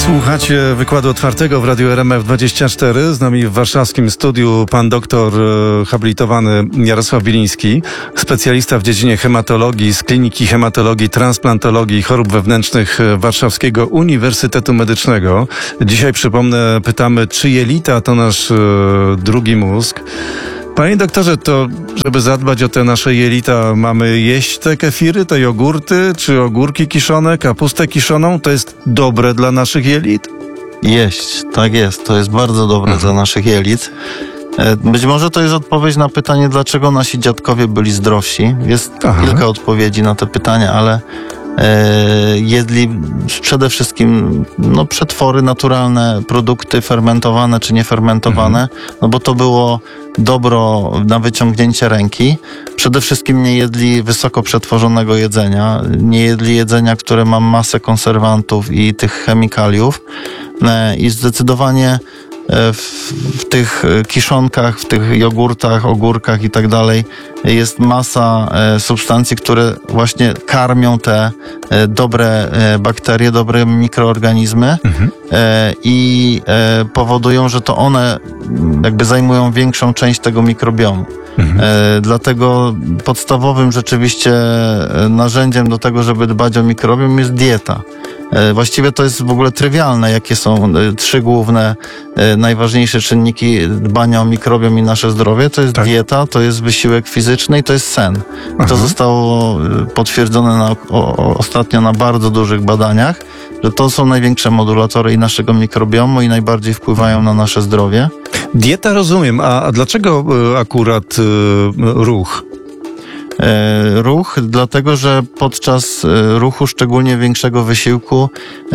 Słuchacie wykładu otwartego w Radiu RMF24. Z nami w warszawskim studiu pan doktor habilitowany Jarosław Biliński, specjalista w dziedzinie hematologii z Kliniki Hematologii, Transplantologii i Chorób Wewnętrznych Warszawskiego Uniwersytetu Medycznego. Dzisiaj, przypomnę, pytamy, czy jelita to nasz drugi mózg. Panie doktorze, to żeby zadbać o te nasze jelita, mamy jeść te kefiry, te jogurty, czy ogórki kiszone, kapustę kiszoną? To jest dobre dla naszych jelit? Jeść, tak jest. To jest bardzo dobre dla naszych jelit. Być może to jest odpowiedź na pytanie, dlaczego nasi dziadkowie byli zdrowsi. Jest kilka odpowiedzi na te pytania, ale jedli przede wszystkim przetwory, naturalne produkty, fermentowane czy niefermentowane, bo to było dobro na wyciągnięcie ręki. Przede wszystkim nie jedli wysoko przetworzonego jedzenia, nie jedli jedzenia, które ma masę konserwantów i tych chemikaliów i zdecydowanie w tych kiszonkach, w tych jogurtach, ogórkach i tak dalej jest masa substancji, które właśnie karmią te dobre bakterie, dobre mikroorganizmy i powodują, że to one jakby zajmują większą część tego mikrobiomu. Dlatego podstawowym rzeczywiście narzędziem do tego, żeby dbać o mikrobiom, jest dieta. Właściwie to jest w ogóle trywialne, jakie są trzy główne, najważniejsze czynniki dbania o mikrobiom i nasze zdrowie. To jest dieta, to jest wysiłek fizyczny i to jest sen. To zostało potwierdzone ostatnio na bardzo dużych badaniach, że to są największe modulatory i naszego mikrobiomu i najbardziej wpływają na nasze zdrowie. Dieta rozumiem, a dlaczego akurat ruch? Ruch, dlatego że podczas ruchu, szczególnie większego wysiłku,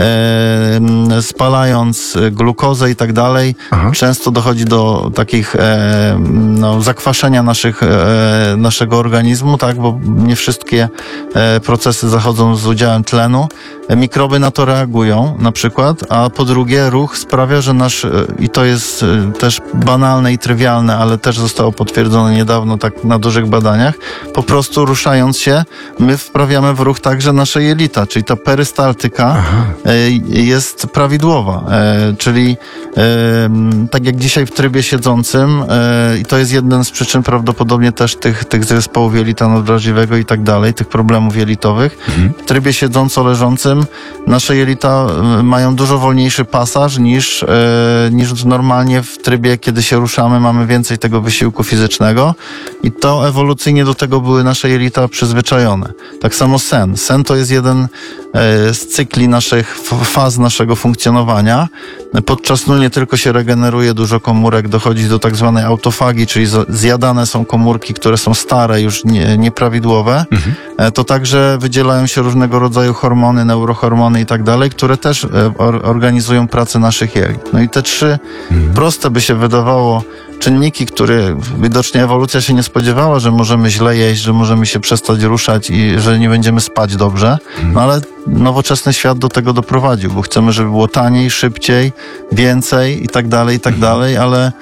spalając glukozę i tak dalej, często dochodzi do takich zakwaszenia naszego organizmu, tak, bo nie wszystkie procesy zachodzą z udziałem tlenu. Mikroby na to reagują na przykład, a po drugie ruch sprawia, że i to jest też banalne i trywialne, ale też zostało potwierdzone niedawno tak na dużych badaniach, po prostu ruszając się, my wprawiamy w ruch także nasze jelita, czyli ta perystaltyka jest prawidłowa, czyli tak jak dzisiaj w trybie siedzącym i to jest jeden z przyczyn prawdopodobnie też tych zespołów jelita nadwrażliwego i tak dalej, tych problemów jelitowych. W trybie siedząco-leżącym nasze jelita mają dużo wolniejszy pasaż niż normalnie w trybie, kiedy się ruszamy, mamy więcej tego wysiłku fizycznego i to ewolucyjnie do tego były nasze jelita przyzwyczajone. Tak samo sen. Sen to jest jeden z cykli faz naszego funkcjonowania. Podczas snu nie tylko się regeneruje dużo komórek, dochodzi do tak zwanej autofagii, czyli zjadane są komórki, które są stare, już nieprawidłowe. To także wydzielają się różnego rodzaju hormony, neurohormony i tak dalej, które też organizują pracę naszych jelit. No i te trzy proste by się wydawało czynniki, które widocznie ewolucja się nie spodziewała, że możemy źle jeść, że możemy się przestać ruszać i że nie będziemy spać dobrze, ale nowoczesny świat do tego doprowadził, bo chcemy, żeby było taniej, szybciej, więcej i tak dalej, ale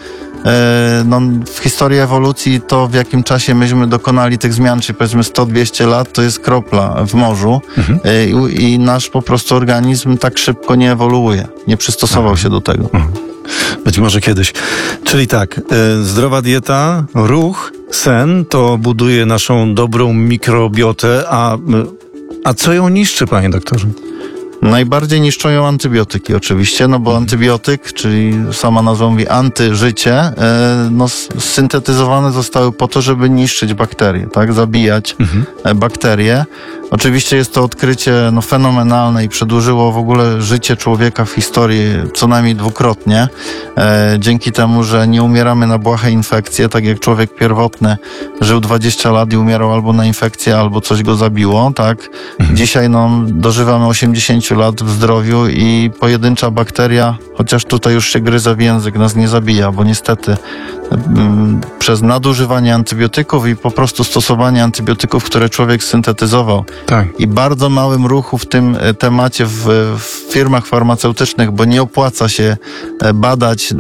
w historii ewolucji to, w jakim czasie myśmy dokonali tych zmian, czyli powiedzmy 100-200 lat, to jest kropla w morzu i nasz po prostu organizm tak szybko nie ewoluuje, nie przystosował się do tego. Być może kiedyś. Czyli tak, zdrowa dieta, ruch, sen to buduje naszą dobrą mikrobiotę, a co ją niszczy, panie doktorze? Najbardziej niszczą ją antybiotyki oczywiście, bo antybiotyk, czyli sama nazwa mówi antyżycie, syntetyzowane zostały po to, żeby niszczyć bakterie, tak, zabijać bakterie. Oczywiście jest to odkrycie fenomenalne i przedłużyło w ogóle życie człowieka w historii co najmniej dwukrotnie. Dzięki temu, że nie umieramy na błahe infekcje, tak jak człowiek pierwotny żył 20 lat i umierał albo na infekcję, albo coś go zabiło, tak. Dzisiaj dożywamy 80 lat w zdrowiu i pojedyncza bakteria, chociaż tutaj już się gryza w język, nas nie zabija, bo niestety przez nadużywanie antybiotyków i po prostu stosowanie antybiotyków, które człowiek syntetyzował i bardzo małym ruchu w tym temacie w firmach farmaceutycznych, bo nie opłaca się badać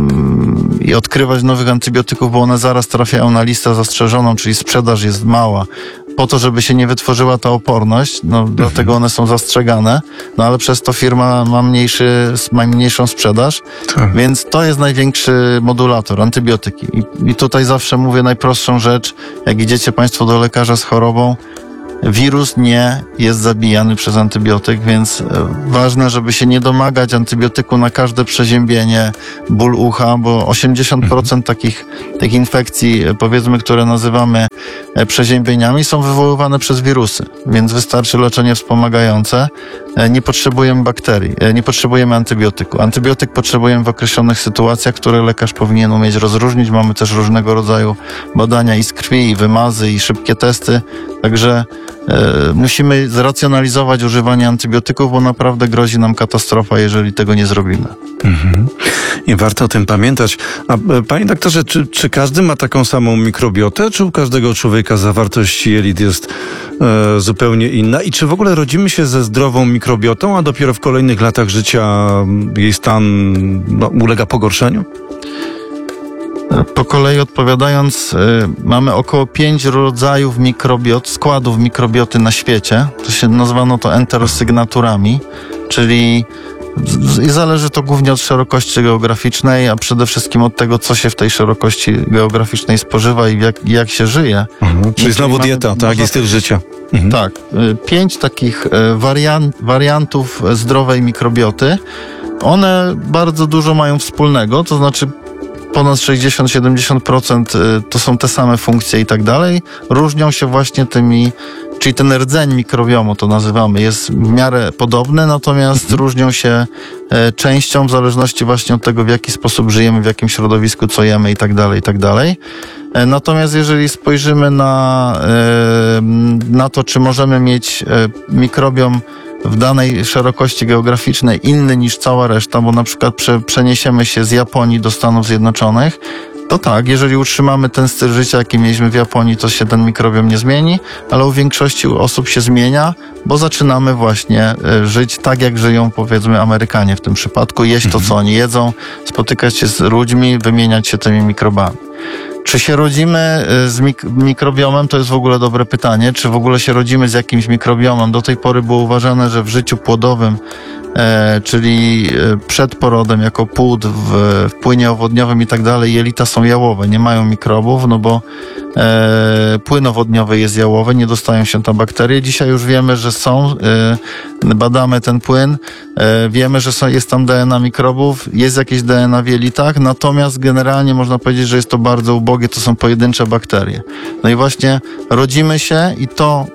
i odkrywać nowych antybiotyków, bo one zaraz trafiają na listę zastrzeżoną, czyli sprzedaż jest mała, po to, żeby się nie wytworzyła ta oporność, no dlatego one są zastrzegane, no ale przez to firma ma mniejszą sprzedaż, Tak. więc to jest największy modulator, antybiotyki. I tutaj zawsze mówię najprostszą rzecz, jak idziecie Państwo do lekarza z chorobą, wirus nie jest zabijany przez antybiotyk, więc ważne, żeby się nie domagać antybiotyku na każde przeziębienie, ból ucha, bo 80% tych infekcji, powiedzmy, które nazywamy przeziębieniami, są wywoływane przez wirusy, więc wystarczy leczenie wspomagające. Nie potrzebujemy bakterii, nie potrzebujemy antybiotyku. Antybiotyk potrzebujemy w określonych sytuacjach, które lekarz powinien umieć rozróżnić. Mamy też różnego rodzaju badania i z krwi, i wymazy, i szybkie testy, także musimy zracjonalizować używanie antybiotyków, bo naprawdę grozi nam katastrofa, jeżeli tego nie zrobimy. I warto o tym pamiętać. A panie doktorze, czy każdy ma taką samą mikrobiotę, czy u każdego człowieka zawartość jelit jest zupełnie inna? I czy w ogóle rodzimy się ze zdrową mikrobiotą, a dopiero w kolejnych latach życia jej stan ulega pogorszeniu? Po kolei odpowiadając, mamy około 5 rodzajów składów mikrobioty na świecie. To się nazwano to enterosygnaturami, czyli zależy to głównie od szerokości geograficznej, a przede wszystkim od tego, co się w tej szerokości geograficznej spożywa i jak się żyje. Czyli znowu dieta, tak? I styl życia. Tak. 5 takich wariantów zdrowej mikrobioty. One bardzo dużo mają wspólnego, to znaczy ponad 60-70% to są te same funkcje i tak dalej. Różnią się właśnie czyli ten rdzeń mikrobiomu, to nazywamy, jest w miarę podobny, natomiast różnią się częścią w zależności właśnie od tego, w jaki sposób żyjemy, w jakim środowisku, co jemy i tak dalej, i tak dalej. Natomiast jeżeli spojrzymy na to, czy możemy mieć mikrobiom w danej szerokości geograficznej inny niż cała reszta, bo na przykład przeniesiemy się z Japonii do Stanów Zjednoczonych, to tak, jeżeli utrzymamy ten styl życia, jaki mieliśmy w Japonii, to się ten mikrobiom nie zmieni, ale u większości osób się zmienia, bo zaczynamy właśnie żyć tak, jak żyją, powiedzmy, Amerykanie w tym przypadku, jeść to, co oni jedzą, spotykać się z ludźmi, wymieniać się tymi mikrobami. Czy się rodzimy z mikrobiomem? To jest w ogóle dobre pytanie. Czy w ogóle się rodzimy z jakimś mikrobiomem? Do tej pory było uważane, że w życiu płodowym, czyli przed porodem, jako płód w płynie owodniowym i tak dalej, jelita są jałowe, nie mają mikrobów, no bo płyn owodniowy jest jałowy, nie dostają się tam bakterie. Dzisiaj już wiemy, że są, badamy ten płyn, wiemy, że jest tam DNA mikrobów, jest jakieś DNA w jelitach, natomiast generalnie można powiedzieć, że jest to bardzo ubogie, to są pojedyncze bakterie. No i właśnie rodzimy się i to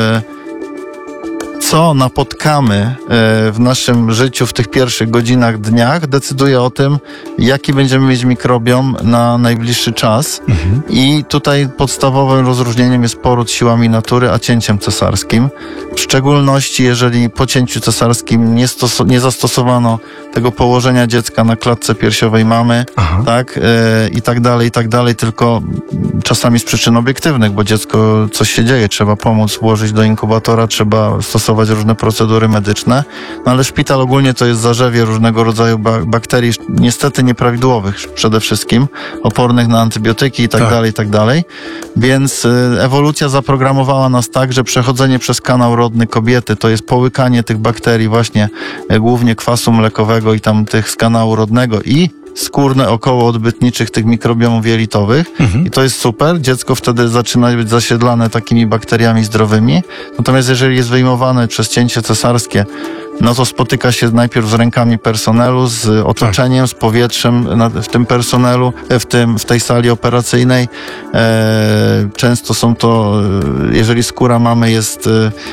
co napotkamy w naszym życiu w tych pierwszych godzinach, dniach, decyduje o tym, jaki będziemy mieć mikrobiom na najbliższy czas. I tutaj podstawowym rozróżnieniem jest poród siłami natury, a cięciem cesarskim. W szczególności, jeżeli po cięciu cesarskim nie zastosowano tego położenia dziecka na klatce piersiowej mamy, tak, i tak dalej, tylko czasami z przyczyn obiektywnych, bo dziecko, coś się dzieje, trzeba pomóc włożyć do inkubatora, trzeba stosować różne procedury medyczne, no ale szpital ogólnie to jest zarzewie różnego rodzaju bakterii, niestety nieprawidłowych przede wszystkim, opornych na antybiotyki i tak dalej, więc ewolucja zaprogramowała nas tak, że przechodzenie przez kanał rodny kobiety to jest połykanie tych bakterii właśnie głównie kwasu mlekowego i tam tych z kanału rodnego i skórne około odbytniczych tych mikrobiomów jelitowych i to jest super. Dziecko wtedy zaczyna być zasiedlane takimi bakteriami zdrowymi. Natomiast jeżeli jest wyjmowane przez cięcie cesarskie, no to spotyka się najpierw z rękami personelu, z otoczeniem, z powietrzem w tym personelu, w tej sali operacyjnej. Często są to, jeżeli skóra mamy jest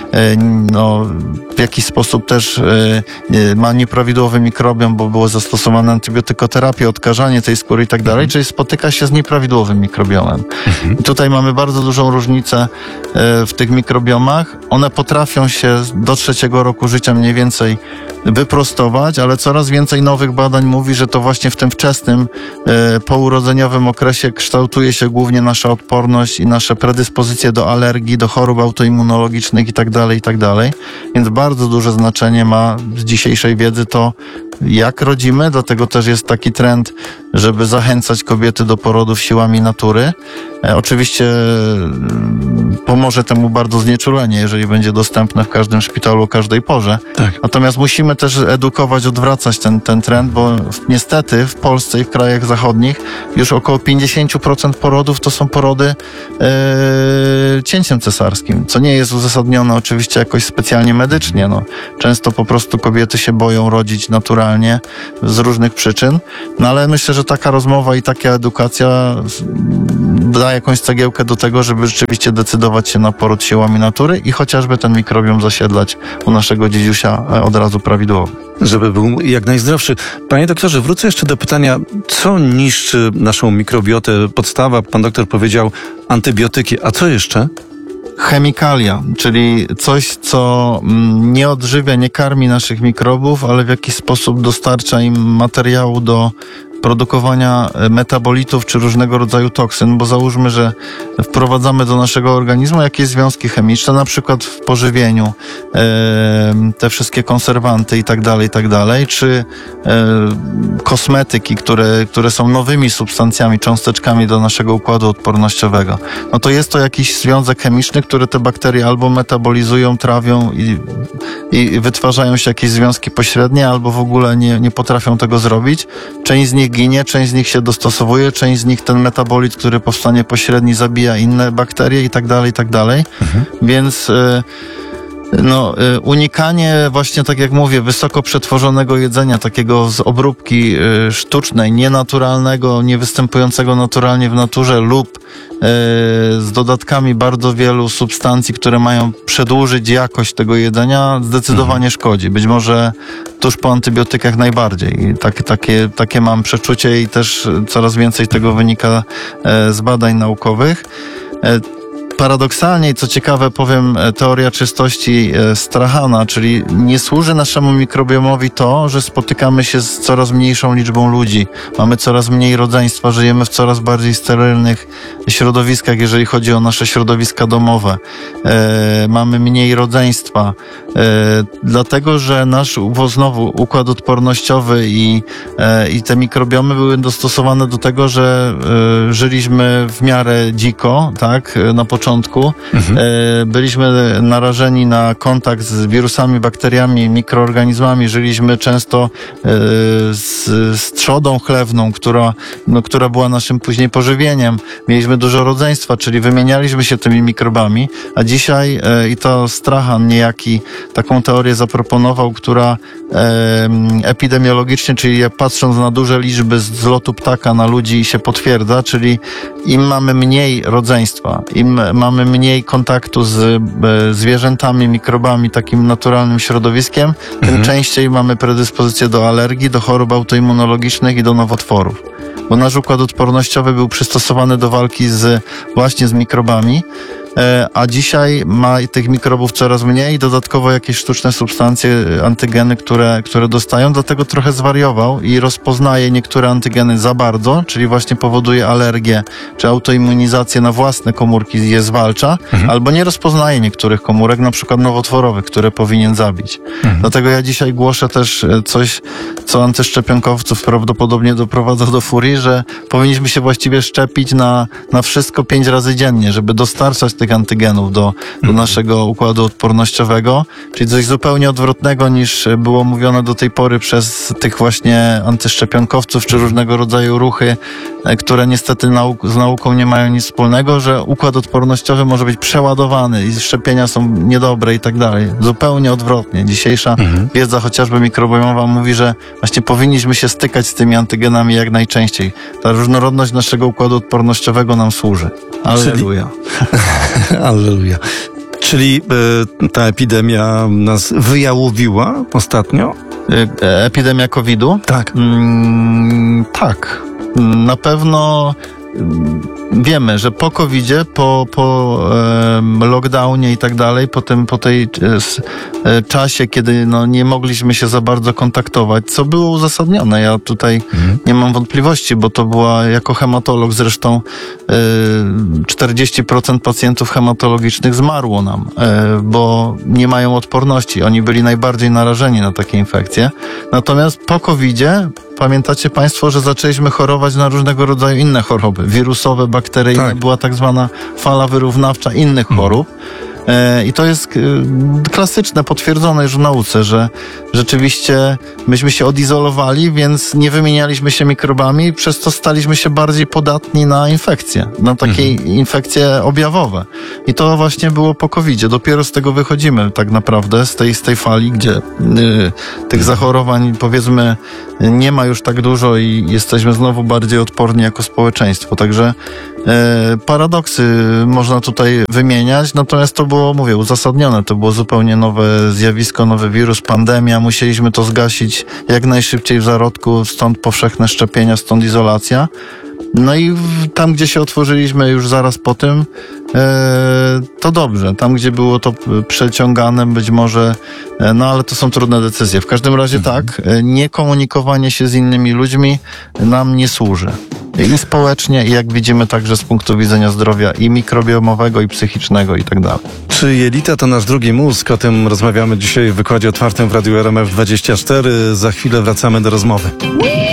w jakiś sposób też ma nieprawidłowy mikrobiom, bo było zastosowane antybiotykoterapia, odkażanie tej skóry i tak dalej, czyli spotyka się z nieprawidłowym mikrobiomem. I tutaj mamy bardzo dużą różnicę w tych mikrobiomach. One potrafią się do 3. roku życia mniej więcej wyprostować, ale coraz więcej nowych badań mówi, że to właśnie w tym wczesnym pourodzeniowym okresie kształtuje się głównie nasza odporność i nasze predyspozycje do alergii, do chorób autoimmunologicznych i tak dalej. Więc bardzo duże znaczenie ma z dzisiejszej wiedzy to, jak rodzimy, dlatego też jest taki trend, żeby zachęcać kobiety do porodów siłami natury. Oczywiście pomoże temu bardzo znieczulenie, jeżeli będzie dostępne w każdym szpitalu o każdej porze. Tak. Natomiast musimy też edukować, odwracać ten trend, bo niestety w Polsce i w krajach zachodnich już około 50% porodów to są porody cięciem cesarskim, co nie jest uzasadnione oczywiście jakoś specjalnie medycznie. No. Często po prostu kobiety się boją rodzić naturalnie z różnych przyczyn, no ale myślę, że taka rozmowa i taka edukacja da jakąś cegiełkę do tego, żeby rzeczywiście decydować się na poród siłami natury i chociażby ten mikrobiom zasiedlać u naszego dziedziusia od razu prawidłowo. Żeby był jak najzdrowszy. Panie doktorze, wrócę jeszcze do pytania, co niszczy naszą mikrobiotę? Podstawa, pan doktor powiedział, antybiotyki, a co jeszcze? Chemikalia, czyli coś, co nie odżywia, nie karmi naszych mikrobów, ale w jakiś sposób dostarcza im materiału do produkowania metabolitów czy różnego rodzaju toksyn, bo załóżmy, że wprowadzamy do naszego organizmu jakieś związki chemiczne, na przykład w pożywieniu, te wszystkie konserwanty i tak dalej, czy kosmetyki, które są nowymi substancjami, cząsteczkami do naszego układu odpornościowego. No to jest to jakiś związek chemiczny, który te bakterie albo metabolizują, trawią i wytwarzają się jakieś związki pośrednie, albo w ogóle nie potrafią tego zrobić. Część z nich ginie, część z nich się dostosowuje, część z nich ten metabolit, który powstanie pośredni, zabija inne bakterie i tak dalej. Więc unikanie właśnie, tak jak mówię, wysoko przetworzonego jedzenia, takiego z obróbki sztucznej, nienaturalnego, niewystępującego naturalnie w naturze lub z dodatkami bardzo wielu substancji, które mają przedłużyć jakość tego jedzenia, zdecydowanie szkodzi. Być może tuż po antybiotykach najbardziej. I takie mam przeczucie i też coraz więcej tego wynika z badań naukowych. Paradoksalnie, co ciekawe, powiem, teoria czystości Strahana, czyli nie służy naszemu mikrobiomowi to, że spotykamy się z coraz mniejszą liczbą ludzi, mamy coraz mniej rodzeństwa, żyjemy w coraz bardziej sterylnych środowiskach, jeżeli chodzi o nasze środowiska domowe, mamy mniej rodzeństwa, dlatego, że nasz znowu układ odpornościowy i te mikrobiomy były dostosowane do tego, że żyliśmy w miarę dziko, tak, na początku. Byliśmy narażeni na kontakt z wirusami, bakteriami, mikroorganizmami. Żyliśmy często z trzodą chlewną, która była naszym później pożywieniem. Mieliśmy dużo rodzeństwa, czyli wymienialiśmy się tymi mikrobami, a dzisiaj i to Strahan niejaki taką teorię zaproponował, która epidemiologicznie, czyli patrząc na duże liczby z lotu ptaka na ludzi się potwierdza, czyli im mamy mniej rodzeństwa, im mamy mniej kontaktu z zwierzętami, mikrobami, takim naturalnym środowiskiem, tym częściej mamy predyspozycję do alergii, do chorób autoimmunologicznych i do nowotworów. Bo nasz układ odpornościowy był przystosowany do walki właśnie z mikrobami, a dzisiaj ma tych mikrobów coraz mniej, dodatkowo jakieś sztuczne substancje, antygeny, które dostają, dlatego trochę zwariował i rozpoznaje niektóre antygeny za bardzo, czyli właśnie powoduje alergię czy autoimmunizację na własne komórki i je zwalcza, albo nie rozpoznaje niektórych komórek, na przykład nowotworowych, które powinien zabić. Dlatego ja dzisiaj głoszę też coś, co antyszczepionkowców prawdopodobnie doprowadza do furii, że powinniśmy się właściwie szczepić na wszystko 5 razy dziennie, żeby dostarczać tych antygenów do naszego układu odpornościowego, czyli coś zupełnie odwrotnego niż było mówione do tej pory przez tych właśnie antyszczepionkowców, czy różnego rodzaju ruchy, które niestety z nauką nie mają nic wspólnego, że układ odpornościowy może być przeładowany i szczepienia są niedobre i tak dalej. Zupełnie odwrotnie. Dzisiejsza wiedza chociażby mikrobiomowa mówi, że właśnie powinniśmy się stykać z tymi antygenami jak najczęściej. Ta różnorodność naszego układu odpornościowego nam służy. Alleluja. Alleluja. Czyli ta epidemia nas wyjałowiła ostatnio? Epidemia COVID-u? Tak. Tak. Na pewno wiemy, że po COVID-zie, po lockdownie i tak dalej, po tej czasie, kiedy no, nie mogliśmy się za bardzo kontaktować, co było uzasadnione. Ja tutaj nie mam wątpliwości, bo to była jako hematolog zresztą 40% pacjentów hematologicznych zmarło nam, bo nie mają odporności. Oni byli najbardziej narażeni na takie infekcje. Natomiast po COVID-zie pamiętacie Państwo, że zaczęliśmy chorować na różnego rodzaju inne choroby. Wirusowe, bakteryjne, tak. Była tak zwana fala wyrównawcza innych chorób. I to jest klasyczne, potwierdzone już w nauce, że rzeczywiście myśmy się odizolowali, więc nie wymienialiśmy się mikrobami, przez to staliśmy się bardziej podatni na infekcje, na takie infekcje objawowe. I to właśnie było po COVID-zie. Dopiero z tego wychodzimy tak naprawdę, z tej fali, gdzie tych zachorowań, powiedzmy, nie ma już tak dużo i jesteśmy znowu bardziej odporni jako społeczeństwo. Także paradoksy można tutaj wymieniać, natomiast to było, mówię, uzasadnione. To było zupełnie nowe zjawisko, nowy wirus, pandemia. Musieliśmy to zgasić jak najszybciej w zarodku, stąd powszechne szczepienia, stąd izolacja. No i tam, gdzie się otworzyliśmy już zaraz po tym, to dobrze. Tam, gdzie było to przeciągane, być może, no ale to są trudne decyzje. W każdym razie tak, niekomunikowanie się z innymi ludźmi nam nie służy. I społecznie, i jak widzimy także z punktu widzenia zdrowia i mikrobiomowego, i psychicznego, i tak dalej. Czy jelita to nasz drugi mózg? O tym rozmawiamy dzisiaj w wykładzie otwartym w Radiu RMF24. Za chwilę wracamy do rozmowy.